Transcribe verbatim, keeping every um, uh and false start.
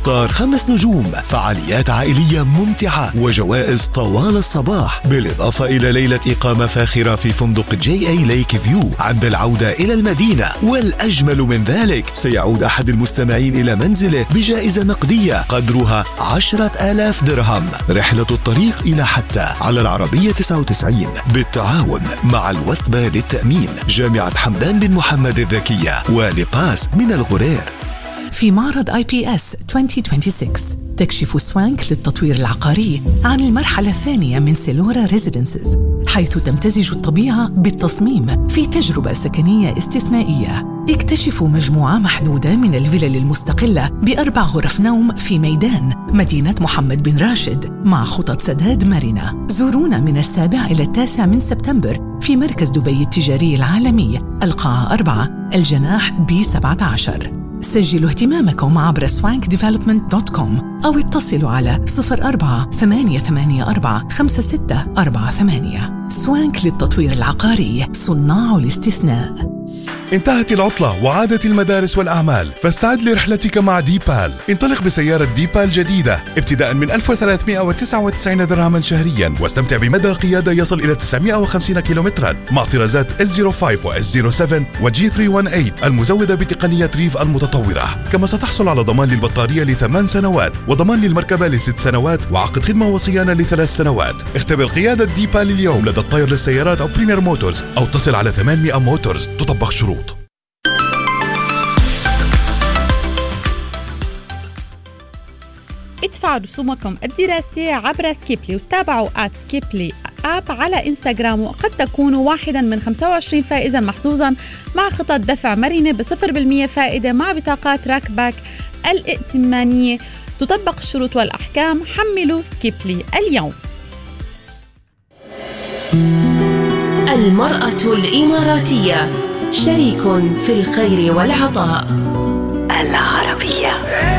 اختار خمس نجوم، فعاليات عائلية ممتعة وجوائز طوال الصباح، بالإضافة إلى ليلة إقامة فاخرة في فندق جي اي ليك فيو عند العودة إلى المدينة. والأجمل من ذلك، سيعود أحد المستمعين إلى منزله بجائزة نقدية قدرها عشرة آلاف درهم. رحلة الطريق إلى حتى على العربية تسعة وتسعين بالتعاون مع الوثبة للتأمين، جامعة حمدان بن محمد الذكية، ولباس من الغرير. في معرض آي بي إس ألفين وستة وعشرين تكشف سوانك للتطوير العقاري عن المرحلة الثانية من سيلورا ريزيدنسز، حيث تمتزج الطبيعة بالتصميم في تجربة سكنية استثنائية. اكتشفوا مجموعة محدودة من الفلل المستقلة بأربع غرف نوم في ميدان مدينة محمد بن راشد مع خطط سداد مرنة. زورونا من السابع إلى التاسع من سبتمبر في مركز دبي التجاري العالمي، القاعة أربعة، الجناح بي سبعة عشر. سجلوا اهتمامكم عبر سوانك ديفلوبمنت دوت كوم أو اتصلوا على صفر أربعة ثمانية ثمانية أربعة خمسة ستة أربعة ثمانية. سوانك للتطوير العقاري، صناع الاستثناء. انتهت العطلة وعادت المدارس والأعمال، فاستعد لرحلتك مع ديبال. انطلق بسيارة ديبال جديدة ابتداء من ألف وثلاثمائة وتسعة وتسعين درهما شهريا، واستمتع بمدى قيادة يصل إلى تسعمائة وخمسين كيلومترا مع طرازات إس صفر خمسة و إس صفر سبعة وجي ثلاثمائة وثمانية المزودة بتقنية ريف المتطورة. كما ستحصل على ضمان للبطارية لثمان سنوات وضمان للمركبة لست سنوات وعقد خدمة وصيانة لثلاث سنوات. اختبر قيادة ديبال اليوم لدى الطير للسيارات أو بريمير موتورز أو اتصل على ثمانمائة موتورز. تطبق شروط. ادفعوا رسومكم الدراسية عبر سكيبلي وتابعوا آت سكيبلي آب على إنستغرام، وقد تكونوا واحدا من خمسة وعشرين فائزا محظوظا مع خطط دفع مرنة بصفر بالمية فائدة مع بطاقات راكباك الائتمانية. تطبق الشروط والأحكام. حملوا سكيبلي اليوم. المرأة الإماراتية شريك في الخير والعطاء. العربية.